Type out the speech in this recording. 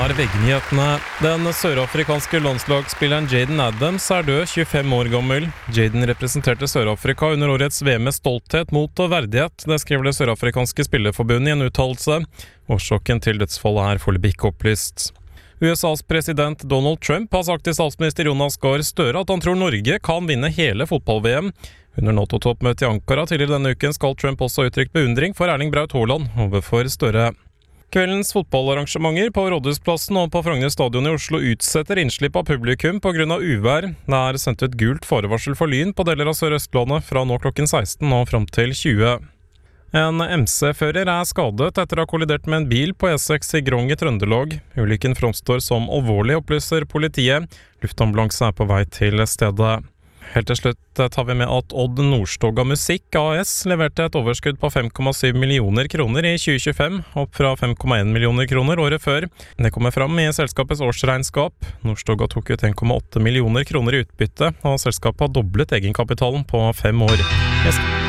er VG-nyhetene. Den sørafrikanske landslagsspilleren Jaden Adams er død, 25 år gammel. Jaden representerte Sør-Afrika under årets VM med stolthet, mot og verdighet. Det skriver det sørafrikanske spillerforbundet i en uttalelse. Årsaken til dødsfallet er foreløpig ikke opplyst. USAs president Donald Trump har sagt til statsminister Jonas Gahr Støre at han tror Norge kan vinne hele fotball-VM. Under NATO-toppmøtet i Ankara tidligere denne uken skal Trump også uttrykke beundring for Erling Braut Haaland overfor Støre. Kveldens fotballarrangementer på Rådhusplassen og på Frogner stadion i Oslo utsetter innslipp av publikum på grunn av uvær. Det er sendt ut gult farevarsel for lyn på deler av Sør-Østlandet fra nå klokken 16 og fram til 20. En MC-fører er skadet etter å ha kollidert med en bil på E6 i Grong i Trøndelag. Ulykken framstår som alvorlig, opplyser politiet. Luftambulanse er på vei til stedet. Helt til slutt tar vi med at Odd Nordstoga Musikk AS leverte et overskudd på 5,7 millioner kroner i 2025, opp fra 5,1 millioner kroner året før. Det kommer fram i selskapets årsregnskap. Nordstoga tok ut 1,8 millioner kroner i utbytte, og selskapet har doblet egenkapitalen på 5 år.